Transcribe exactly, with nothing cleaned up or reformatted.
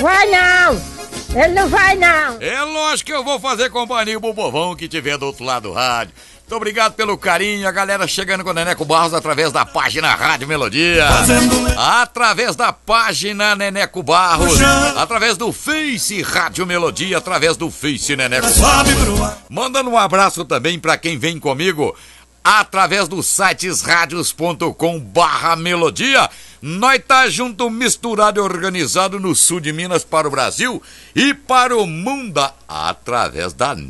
vai não! Ele não vai não! É lógico que eu vou fazer companhia pro povão que tiver do outro lado do rádio. Muito obrigado pelo carinho, a galera chegando com o Neneco Barros através da página Rádio Melodia, através da página Neneco Barros, através do Face Rádio Melodia, através do Face Neneco Barros. Mandando um abraço também pra quem vem comigo através dos sites radios ponto com barra melodia. Nós tá junto, misturado e organizado no sul de Minas para o Brasil e para o mundo através da